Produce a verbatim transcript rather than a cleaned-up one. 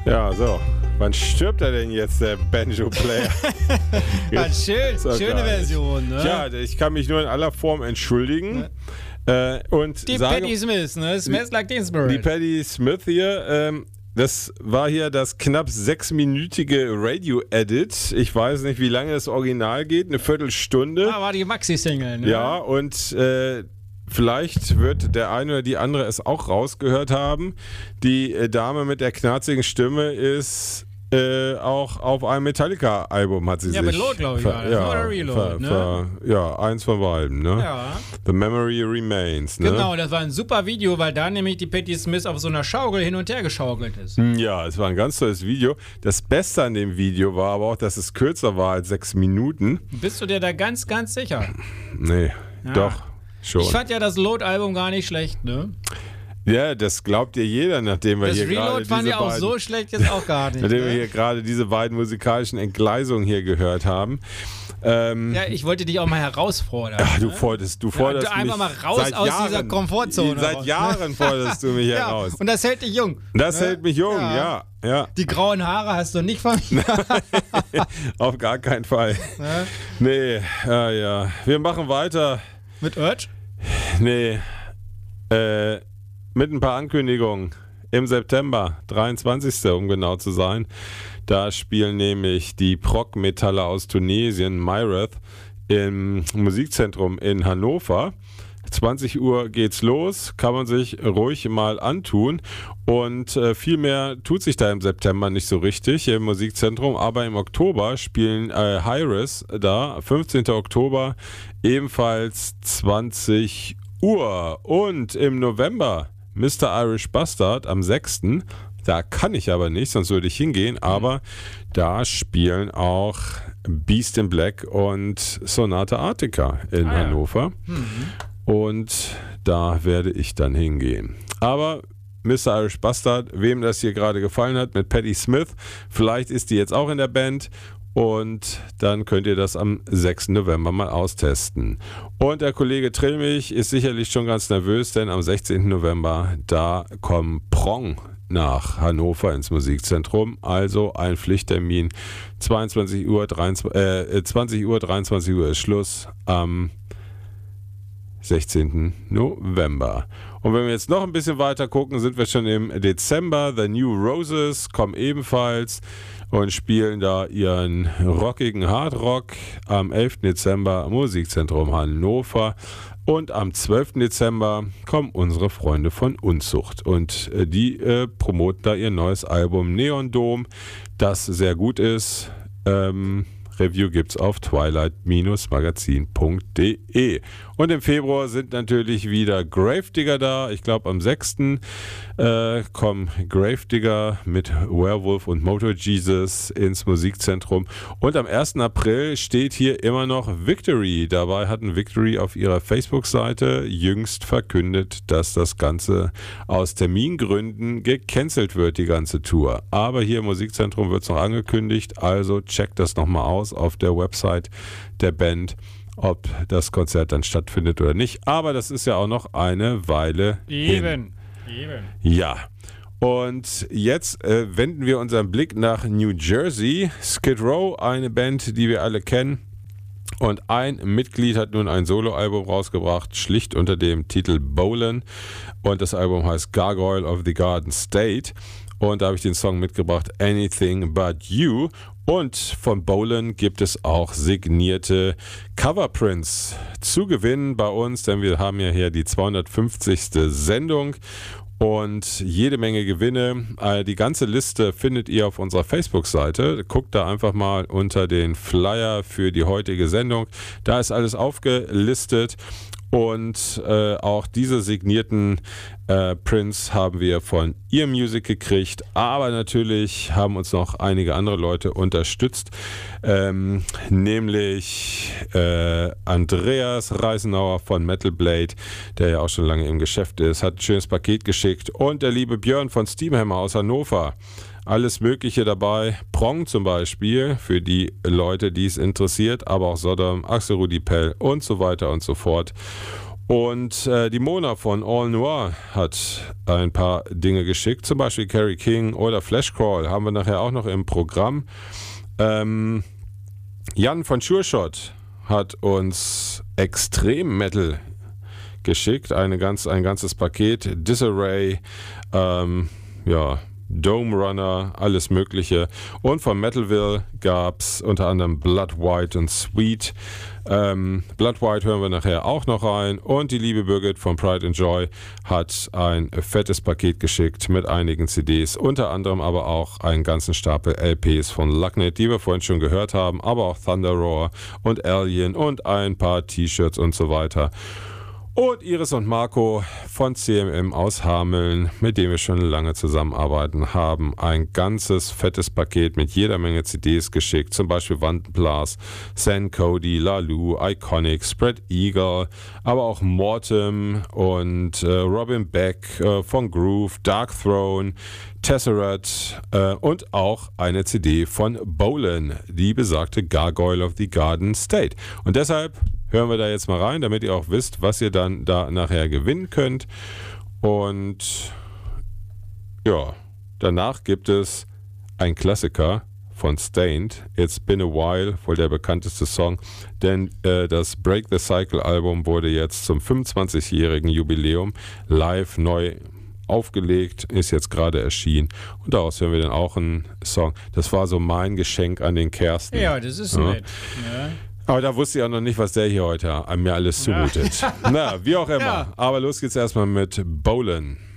Ja, so. Wann stirbt er denn jetzt, der Banjo-Player? schön, so schöne geil. Version, ne? Ja, ich kann mich nur in aller Form entschuldigen. Ja. Äh, und die sage, Patti Smith, ne? Smells like Teen Spirit. Die Patti Smith hier, ähm, das war hier das knapp sechsminütige Radio-Edit. Ich weiß nicht, wie lange das Original geht, eine Viertelstunde. Ah, war die Maxi-Single, ne? Ja, und äh, vielleicht wird der eine oder die andere es auch rausgehört haben. Die äh, Dame mit der knarzigen Stimme ist äh, auch auf einem Metallica-Album, hat sie ja, sich... Ja, mit Load, glaube ich. Ver, ja, ja, Reload, ver, ne? ver, ja, eins von beiden, ne? Ja. The Memory Remains, ne? Genau, das war ein super Video, weil da nämlich die Patti Smith auf so einer Schaukel hin und her geschaukelt ist. Ja, es war ein ganz tolles Video. Das Beste an dem Video war aber auch, dass es kürzer war als sechs Minuten. Bist du dir da ganz, ganz sicher? Nee, ja. doch, schon. Ich fand ja das Load-Album gar nicht schlecht, ne? Ja, das glaubt dir jeder, nachdem wir das hier gerade diese fand ja auch beiden, so schlecht jetzt auch gar nicht. nachdem ne? wir hier gerade diese beiden musikalischen Entgleisungen hier gehört haben. Ähm, ja, ich wollte dich auch mal herausfordern. Ach, du ne? forderst, du forderst ja, mich einfach mal raus seit aus Jahren, dieser Komfortzone. Seit raus, Jahren ne? forderst du mich ja, heraus. Und das hält dich jung. Das ne? hält mich jung, ja. ja, ja. Die grauen Haare hast du nicht von mir. Auf gar keinen Fall. Ne? Nee, ja, ja. Wir machen weiter. Mit Urge? Nee, äh, mit ein paar Ankündigungen. Im September, dreiundzwanzigsten um genau zu sein, da spielen nämlich die Prog-Metaller aus Tunesien, Myrath, im Musikzentrum in Hannover. zwanzig Uhr geht's los, kann man sich ruhig mal antun. Und äh, viel mehr tut sich da im September nicht so richtig im Musikzentrum, aber im Oktober spielen äh, Hi-Res da, fünfzehnten Oktober, ebenfalls zwanzig Uhr. Und im November Mister Irish Bastard am sechsten Da kann ich aber nicht, sonst würde ich hingehen, aber da spielen auch Beast in Black und Sonata Arctica in ah, Hannover. Ja. Mhm. Und da werde ich dann hingehen. Aber Mister Irish Bastard, wem das hier gerade gefallen hat, mit Patti Smith, vielleicht ist die jetzt auch in der Band. Und dann könnt ihr das am sechsten November mal austesten. Und der Kollege Trillmich ist sicherlich schon ganz nervös, denn am sechzehnten November, da kommen Prong nach Hannover ins Musikzentrum. Also ein Pflichttermin. zweiundzwanzig Uhr, dreiundzwanzig, äh, zwanzig Uhr, dreiundzwanzig Uhr ist Schluss am sechzehnten November. Und wenn wir jetzt noch ein bisschen weiter gucken, sind wir schon im Dezember. The New Roses kommen ebenfalls und spielen da ihren rockigen Hardrock am elften Dezember im Musikzentrum Hannover. Und am zwölften Dezember kommen unsere Freunde von Unzucht. Und äh, die äh, promoten da ihr neues Album Neon Dome, das sehr gut ist. Ähm, Review gibt's auf twilight magazin punkt de. Und im Februar sind natürlich wieder Gravedigger da. Ich glaube am sechsten Äh, kommen Gravedigger mit Werewolf und Motor Jesus ins Musikzentrum. Und am ersten April steht hier immer noch Victory. Dabei hatten Victory auf ihrer Facebook-Seite jüngst verkündet, dass das Ganze aus Termingründen gecancelt wird, die ganze Tour. Aber hier im Musikzentrum wird es noch angekündigt, also checkt das nochmal aus auf der Website der Band, ob das Konzert dann stattfindet oder nicht. Aber das ist ja auch noch eine Weile Eben. hin. Eben. Ja. Und jetzt äh, wenden wir unseren Blick nach New Jersey. Skid Row, eine Band, die wir alle kennen. Und ein Mitglied hat nun ein Soloalbum rausgebracht, schlicht unter dem Titel Bowlen. Und das Album heißt Gargoyle of the Garden State. Und da habe ich den Song mitgebracht, Anything But You. Und von Bowlen gibt es auch signierte Coverprints zu gewinnen bei uns, denn wir haben ja hier die zweihundertfünfzigste Sendung und jede Menge Gewinne. Die ganze Liste findet ihr auf unserer Facebook-Seite. Guckt da einfach mal unter den Flyer für die heutige Sendung. Da ist alles aufgelistet. Und äh, auch diese signierten äh, Prints haben wir von Ear Music gekriegt, aber natürlich haben uns noch einige andere Leute unterstützt, ähm, nämlich äh, Andreas Reisenauer von Metal Blade, der ja auch schon lange im Geschäft ist, hat ein schönes Paket geschickt, und der liebe Björn von Steamhammer aus Hannover. Alles Mögliche dabei, Prong zum Beispiel, für die Leute, die es interessiert, aber auch Sodom, Axel Rudi Pell und so weiter und so fort. Und äh, die Mona von All Noir hat ein paar Dinge geschickt, zum Beispiel Kerry King oder Flash Crawl haben wir nachher auch noch im Programm. Ähm, Jan von Sure Shot hat uns Extrem Metal geschickt, eine ganz, ein ganzes Paket, Disarray, ähm, ja, Dome Runner, alles mögliche. Und von Metalville gab es unter anderem Blood White und Sweet. Ähm, Blood White hören wir nachher auch noch rein. Und die liebe Birgit von Pride and Joy hat ein fettes Paket geschickt mit einigen C Ds, unter anderem aber auch einen ganzen Stapel L Ps von Lucknet, die wir vorhin schon gehört haben, aber auch Thunder Roar und Alien und ein paar T-Shirts und so weiter. Und Iris und Marco von C M M aus Hameln, mit dem wir schon lange zusammenarbeiten, haben ein ganzes fettes Paket mit jeder Menge C Ds geschickt. Zum Beispiel Wandenblas, San Cody, Lalu, Iconic, Spread Eagle, aber auch Mortem und äh, Robin Beck äh, von Groove, Dark Throne, Tesseract äh, und auch eine C D von Bolin, die besagte Gargoyle of the Garden State. Und deshalb hören wir da jetzt mal rein, damit ihr auch wisst, was ihr dann da nachher gewinnen könnt. Und ja, danach gibt es ein Klassiker von Stained, It's Been a While, wohl der bekannteste Song, denn äh, das Break the Cycle Album wurde jetzt zum fünfundzwanzigjährigen Jubiläum live neu aufgelegt, ist jetzt gerade erschienen und daraus hören wir dann auch einen Song. Das war so mein Geschenk an den Kersten. Ja, das ist ja. nett. Ja. Aber da wusste ich auch noch nicht, was der hier heute an mir alles zumutet. Ja. Na, wie auch immer. Ja. Aber los geht's erstmal mit Bolin.